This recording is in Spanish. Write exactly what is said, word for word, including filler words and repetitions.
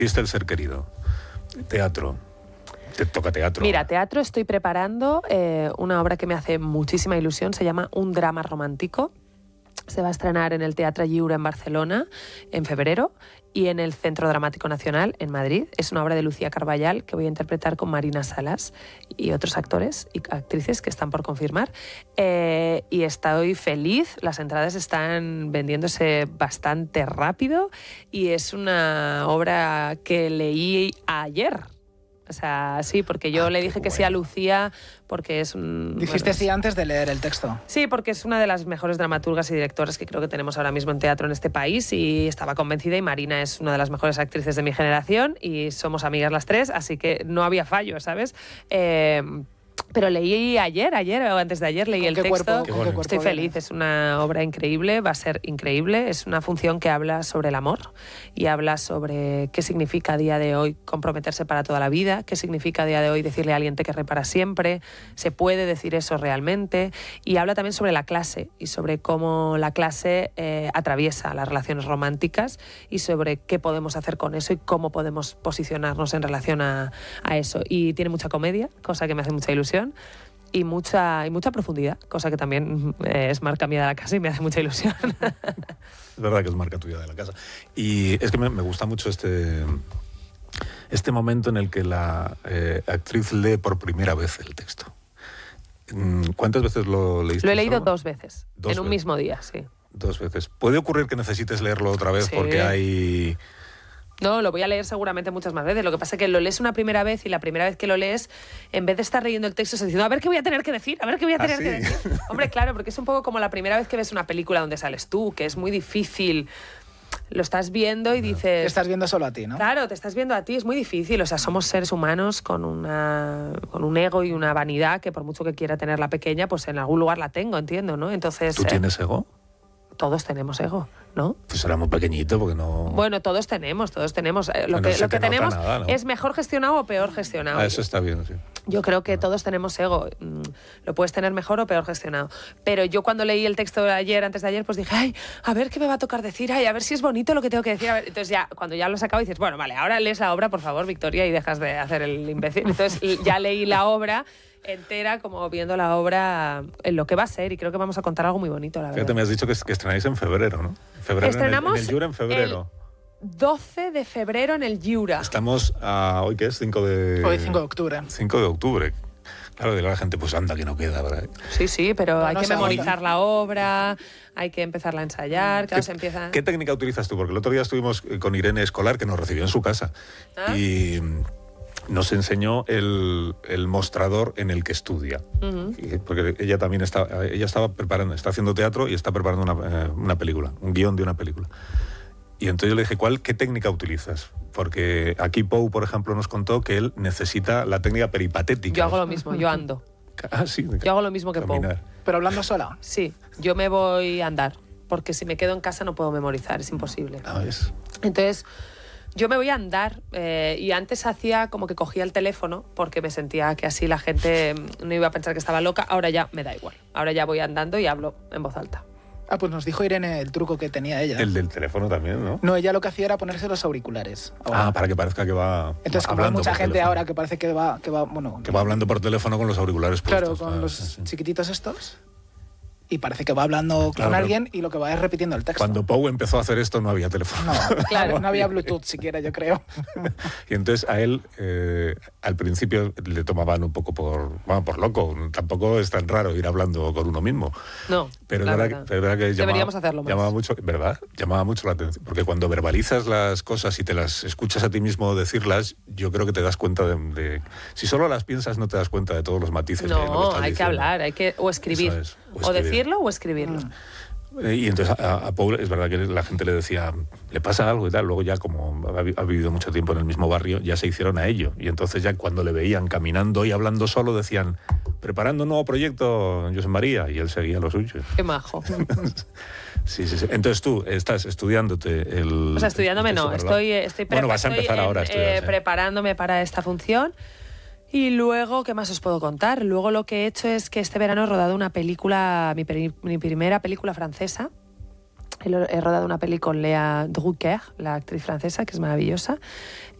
Viste El ser querido. Teatro. Te toca teatro. Mira, teatro estoy preparando eh, una obra que me hace muchísima ilusión. Se llama Un drama romántico. Se va a estrenar en el Teatre Lliure en Barcelona en febrero y en el Centro Dramático Nacional en Madrid. Es una obra de Lucía Carballal que voy a interpretar con Marina Salas y otros actores y actrices que están por confirmar. Eh, y estoy feliz. Las entradas están vendiéndose bastante rápido y es una obra que leí ayer. O sea, sí, porque yo ah, le dije bueno. que sí a Lucía porque es un... Dijiste bueno, sí antes de leer el texto. Sí, porque es una de las mejores dramaturgas y directoras que creo que tenemos ahora mismo en teatro en este país y estaba convencida y Marina es una de las mejores actrices de mi generación y somos amigas las tres, así que no había fallo, ¿sabes? Eh, pero leí ayer, ayer o antes de ayer leí el qué texto. Cuerpo, ¿con qué cuerpo Estoy feliz, vienes? es una obra increíble, va a ser increíble. Es una función que habla sobre el amor y habla sobre qué significa a día de hoy comprometerse para toda la vida, qué significa a día de hoy decirle a alguien te querré para siempre, se puede decir eso realmente, y habla también sobre la clase y sobre cómo la clase eh, atraviesa las relaciones románticas y sobre qué podemos hacer con eso y cómo podemos posicionarnos en relación a, a eso. Y tiene mucha comedia, cosa que me hace mucha ilusión. Y mucha, y mucha profundidad, cosa que también eh, es marca mía de la casa y me hace mucha ilusión. Es verdad que es marca tuya de la casa. Y es que me, me gusta mucho este, este momento en el que la eh, actriz lee por primera vez el texto. ¿Cuántas veces lo leíste? Lo he leído solo? dos veces, ¿Dos en un veces? mismo día, sí. Dos veces. ¿Puede ocurrir que necesites leerlo otra vez Sí. porque hay... No, lo voy a leer seguramente muchas más veces. Lo que pasa es que lo lees una primera vez y la primera vez que lo lees, en vez de estar leyendo el texto, estás diciendo, a ver qué voy a tener que decir, a ver qué voy a tener ¿Ah, sí? que decir. Hombre, claro, porque es un poco como la primera vez que ves una película donde sales tú, que es muy difícil. Lo estás viendo y dices... Te estás viendo solo a ti, ¿no? Claro, te estás viendo a ti, es muy difícil. O sea, somos seres humanos con, una, con un ego y una vanidad que por mucho que quiera tener la pequeña, pues en algún lugar la tengo, entiendo, ¿no? Entonces... ¿Tú eh, tienes ego? Todos tenemos ego, ¿no? Pues será muy pequeñito porque no... Bueno, todos tenemos, todos tenemos. Eh, Lo No que, se lo que te nota tenemos nada, ¿no? es mejor gestionado o peor gestionado. Ah, eso está bien, sí. Yo creo que todos tenemos ego. Mm, Lo puedes tener mejor o peor gestionado. Pero yo cuando leí el texto de ayer, antes de ayer, pues dije, ay, a ver qué me va a tocar decir, ay, a ver si es bonito lo que tengo que decir. A ver. Entonces ya, cuando ya lo has acabado, dices, bueno, vale, ahora lees la obra, por favor, Victoria, y dejas de hacer el imbécil. Entonces ya leí la obra entera, como viendo la obra en lo que va a ser, y creo que vamos a contar algo muy bonito, la verdad. Fíjate, me has dicho que, que estrenáis en febrero, ¿no? Febrero Estrenamos en el, en el Lliure en febrero. doce de febrero en el Lliure. Estamos a... ¿Hoy qué es? cinco de... Hoy cinco de octubre. cinco de octubre. Claro, dirá la gente, pues anda, que no queda, ¿verdad? Sí, sí, pero No, hay no que se memorizar agota. la obra, hay que empezarla a ensayar, claro, ¿Qué, se empieza... ¿Qué técnica utilizas tú? Porque el otro día estuvimos con Irene Escolar, que nos recibió en su casa, ¿Ah? y nos enseñó el, el mostrador en el que estudia. Uh-huh. Y- Porque ella también está, ella estaba preparando, está haciendo teatro y está preparando una, eh, una película, un guión de una película. Y entonces yo le dije, ¿cuál, qué técnica utilizas? Porque aquí Pou, por ejemplo, nos contó que él necesita la técnica peripatética. Yo hago lo mismo, yo ando. Ah, sí. Yo hago lo mismo que Pou. Caminar. Pero hablando sola. Sí, yo me voy a andar, porque si me quedo en casa no puedo memorizar, es imposible. Ah, ¿ves? Entonces, yo me voy a andar eh, y antes hacía como que cogía el teléfono porque me sentía que así la gente no iba a pensar que estaba loca. Ahora ya me da igual. Ahora ya voy andando y hablo en voz alta. Ah, pues nos dijo Irene el truco que tenía ella. El del teléfono también, ¿no? No, ella lo que hacía era ponerse los auriculares. ahora. Ah, para que parezca que va Entonces, como hay hablando mucha por gente teléfono. ahora que parece que va, que va, bueno, Que va hablando por teléfono con los auriculares claro, puestos. con Ah, los sí, sí. chiquititos estos, y parece que va hablando Claro, con pero alguien y lo que va es repitiendo el texto. Cuando Pou empezó a hacer esto no había teléfono. No, Claro. no había Bluetooth siquiera, yo creo. Y entonces a él, eh, al principio, le tomaban un poco por, bueno, por loco. Tampoco es tan raro ir hablando con uno mismo. No, Pero es la verdad, verdad. pero es verdad que llamaba, Deberíamos hacerlo más. llamaba mucho, ¿verdad? Llamaba mucho la atención. Porque cuando verbalizas las cosas y te las escuchas a ti mismo decirlas, yo creo que te das cuenta de... de- si solo las piensas, no te das cuenta de todos los matices. de lo que No, estás hay que diciendo. hablar, hay que o escribir. Eso es, o o escribir. decirlo o escribirlo. Eh, Y entonces a, a Paul es verdad que la gente le decía, le pasa algo y tal. Luego ya como ha, vi- ha vivido mucho tiempo en el mismo barrio, ya se hicieron a ello. Y entonces ya cuando le veían caminando y hablando solo, decían, preparando un nuevo proyecto, José María, y él seguía lo suyo. Qué majo. Sí, sí, sí. Entonces tú estás estudiándote el... O sea, estudiándome el texto no, para estoy, la- estoy, Bueno, prepa- vas a estoy empezar en- ahora a estudiar, eh, sí. preparándome para esta función. Y luego, ¿qué más os puedo contar? Luego lo que he hecho es que este verano he rodado una película, mi, peri- mi primera película francesa, He, he rodado una peli con Lea Drucker, la actriz francesa, que es maravillosa.